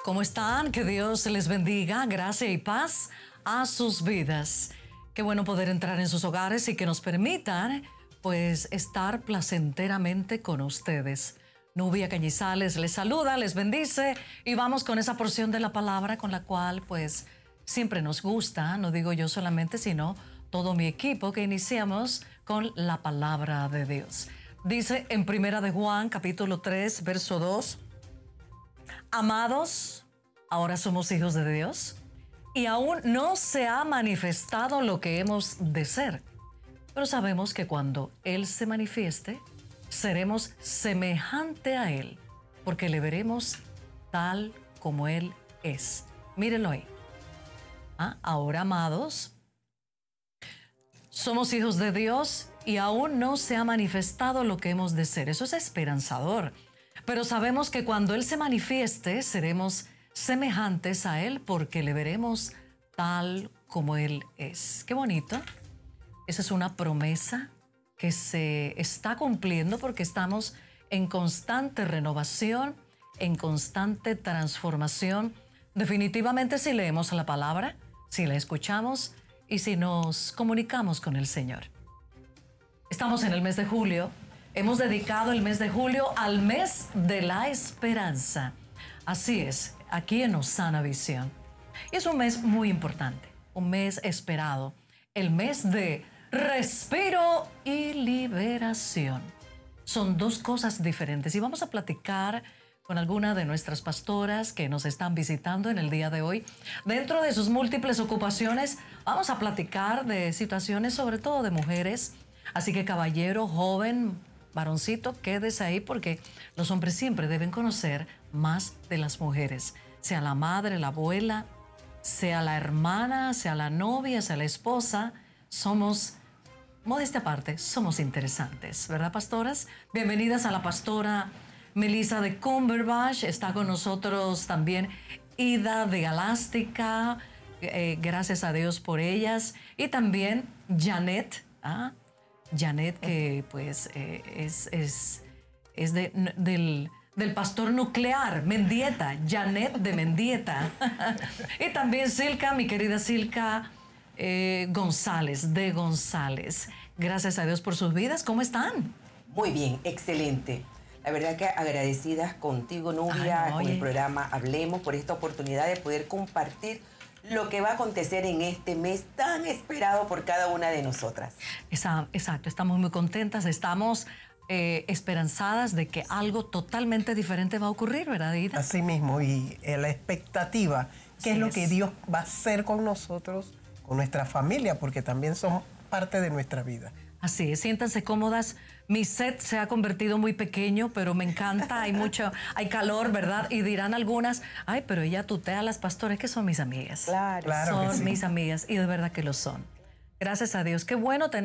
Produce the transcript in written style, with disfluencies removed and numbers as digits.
¿Cómo están? Que Dios les bendiga, gracia y paz a sus vidas. Qué bueno poder entrar en sus hogares y que nos permitan, pues, estar placenteramente con ustedes. Nubia Cañizales les saluda, les bendice y vamos con esa porción de la palabra con la cual, pues, siempre nos gusta, no digo yo solamente, sino todo mi equipo, que iniciamos con la palabra de Dios. Dice en Primera de Juan, capítulo 3, verso 2, amados, ahora somos hijos de Dios y aún no se ha manifestado lo que hemos de ser, pero sabemos que cuando Él se manifieste, seremos semejante a Él, porque le veremos tal como Él es. Mírenlo ahí. Ahora, amados, somos hijos de Dios y aún no se ha manifestado lo que hemos de ser. Eso es esperanzador. Pero sabemos que cuando Él se manifieste, seremos semejantes a Él porque le veremos tal como Él es. Qué bonito. Esa es una promesa que se está cumpliendo porque estamos en constante renovación, en constante transformación. Definitivamente, si leemos la palabra, si la escuchamos y si nos comunicamos con el Señor. Estamos en el mes de julio. Hemos dedicado el mes de julio al mes de la esperanza. Así es, aquí en Osana Visión. Y es un mes muy importante, un mes esperado, el mes de respiro y liberación. Son dos cosas diferentes y vamos a platicar con alguna de nuestras pastoras que nos están visitando en el día de hoy. Dentro de sus múltiples ocupaciones, vamos a platicar de situaciones, sobre todo de mujeres. Así que, caballero, joven, varoncito, quédese ahí porque los hombres siempre deben conocer más de las mujeres. Sea la madre, la abuela, sea la hermana, sea la novia, sea la esposa, somos, modestia aparte, somos interesantes, ¿verdad, pastoras? Bienvenidas a la pastora Melissa de Cumberbatch. Está con nosotros también Ida de Galástica, gracias a Dios por ellas. Y también Janet, Janet, que pues es del pastor nuclear, Mendieta, Janet de Mendieta. Y también Silka, mi querida Silka González, de González. Gracias a Dios por sus vidas. ¿Cómo están? Muy bien, excelente. La verdad que agradecidas contigo, Nubia, con el programa Hablemos, por esta oportunidad de poder compartir lo que va a acontecer en este mes tan esperado por cada una de nosotras. Exacto, estamos muy contentas, estamos esperanzadas de que algo totalmente diferente va a ocurrir, ¿verdad, Ida? Así mismo, y la expectativa, qué es lo que Dios va a hacer con nosotros, con nuestra familia, porque también son parte de nuestra vida. Así es, siéntanse cómodas. Mi set se ha convertido muy pequeño, pero me encanta, hay calor, ¿verdad? Y dirán algunas, ay, pero ella tutea a las pastoras, que son mis amigas. Claro son mis amigas, y de verdad que lo son. Gracias a Dios, qué bueno tener